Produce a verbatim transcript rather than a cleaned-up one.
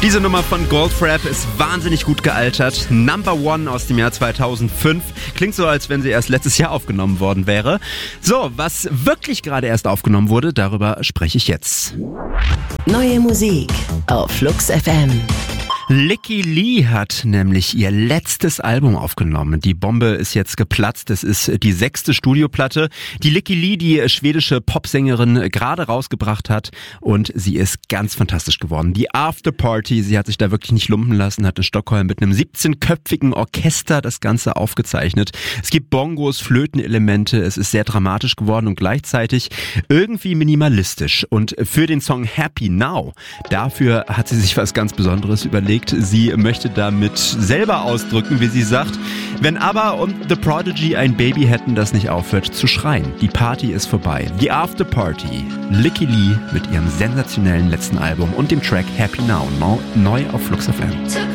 Diese Nummer von Goldfrapp ist wahnsinnig gut gealtert. Number One aus dem Jahr zweitausendfünf. Klingt so, als wenn sie erst letztes Jahr aufgenommen worden wäre. So, was wirklich gerade erst aufgenommen wurde, darüber spreche ich jetzt. Neue Musik auf Flux F M. Lykke Li hat nämlich ihr letztes Album aufgenommen. Die Bombe ist jetzt geplatzt. Es ist die sechste Studioplatte, die Lykke Li, die schwedische Popsängerin, gerade rausgebracht hat. Und sie ist ganz fantastisch geworden. Die Afterparty, sie hat sich da wirklich nicht lumpen lassen, hat in Stockholm mit einem siebzehnköpfigen Orchester das Ganze aufgezeichnet. Es gibt Bongos, Flötenelemente, es ist sehr dramatisch geworden und gleichzeitig irgendwie minimalistisch. Und für den Song Happy Now, dafür hat sie sich was ganz Besonderes überlegt. Sie möchte damit selber ausdrücken, wie sie sagt, wenn ABBA und The Prodigy ein Baby hätten, das nicht aufhört zu schreien. Die Party ist vorbei. Die Afterparty. Lykke Li mit ihrem sensationellen letzten Album und dem Track Happy Now, neu auf Flux F M.